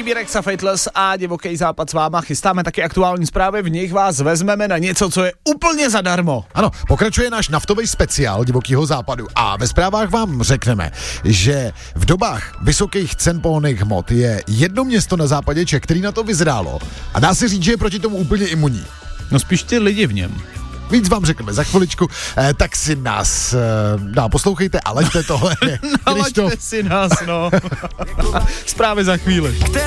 B-Rex a Fateless a Divoký západ s váma. Chystáme taky aktuální zprávy, v nich vás vezmeme na něco, co je úplně zadarmo. Ano, pokračuje náš naftový speciál Divokýho západu a ve zprávách vám řekneme, že v dobách vysokých cen pohonných hmot je jedno město na západě Čech, který na to vyzrálo a dá se říct, že je proti tomu úplně imunní. No spíš ty lidi v něm. Víc vám řekneme za chviličku, tak si nás poslouchejte a laďte tohle. Nalaďte si nás, no. Zprávy za chvíli.